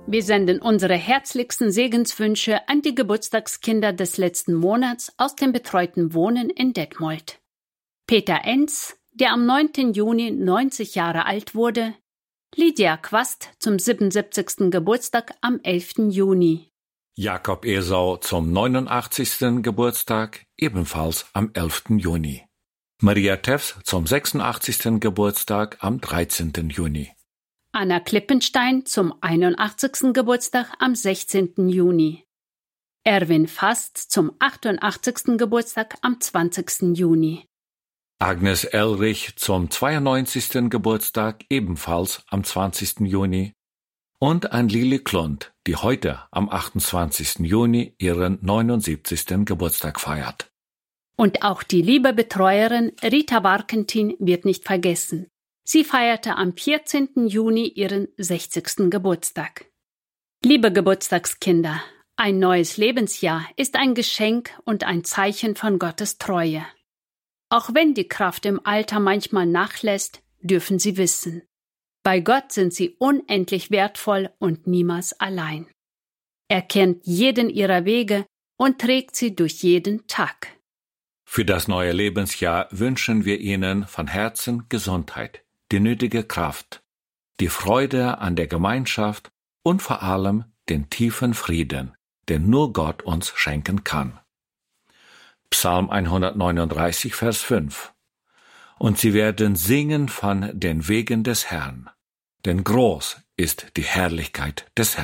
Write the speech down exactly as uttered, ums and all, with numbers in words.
Wir senden unsere herzlichsten Segenswünsche an die Geburtstagskinder des letzten Monats aus dem betreuten Wohnen in Detmold. Peter Enz, der am neunten Juni neunzig Jahre alt wurde, Lydia Quast zum siebenundsiebzigsten Geburtstag am elften Juni. Jakob Esau zum neunundachtzigsten Geburtstag, ebenfalls am elften Juni. Maria Teffs zum sechsundachtzigsten Geburtstag am dreizehnten Juni. Anna Klippenstein zum einundachtzigsten Geburtstag am sechzehnten Juni. Erwin Fast zum achtundachtzigsten Geburtstag am zwanzigsten Juni. Agnes Elrich zum zweiundneunzigsten Geburtstag, ebenfalls am zwanzigsten Juni. Und an Lili Klund, die heute am achtundzwanzigsten Juni ihren neunundsiebzigsten Geburtstag feiert. Und auch die liebe Betreuerin Rita Warkentin wird nicht vergessen. Sie feierte am vierzehnten Juni ihren sechzigsten Geburtstag. Liebe Geburtstagskinder, ein neues Lebensjahr ist ein Geschenk und ein Zeichen von Gottes Treue. Auch wenn die Kraft im Alter manchmal nachlässt, dürfen Sie wissen: Bei Gott sind Sie unendlich wertvoll und niemals allein. Er kennt jeden Ihrer Wege und trägt Sie durch jeden Tag. Für das neue Lebensjahr wünschen wir Ihnen von Herzen Gesundheit, die nötige Kraft, die Freude an der Gemeinschaft und vor allem den tiefen Frieden, den nur Gott uns schenken kann. Psalm hundertneununddreißig, Vers fünf. Und sie werden singen von den Wegen des Herrn, denn groß ist die Herrlichkeit des Herrn.